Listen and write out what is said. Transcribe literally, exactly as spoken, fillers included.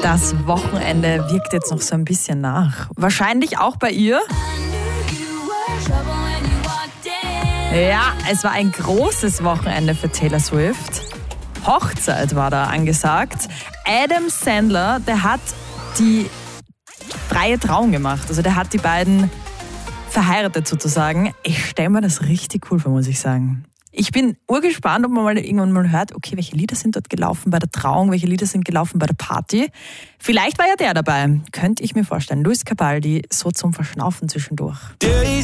Das Wochenende wirkt jetzt noch so ein bisschen nach. Wahrscheinlich auch bei ihr. Ja, es war ein großes Wochenende für Taylor Swift. Hochzeit war da angesagt. Adam Sandler, der hat die freie Trauung gemacht. Also der hat die beiden verheiratet sozusagen. Ich stelle mir das richtig cool vor, muss ich sagen. Ich bin urgespannt, ob man mal irgendwann mal hört, okay, welche Lieder sind dort gelaufen bei der Trauung, welche Lieder sind gelaufen bei der Party. Vielleicht war ja der dabei, könnte ich mir vorstellen. Lewis Capaldi, so zum Verschnaufen zwischendurch. Do you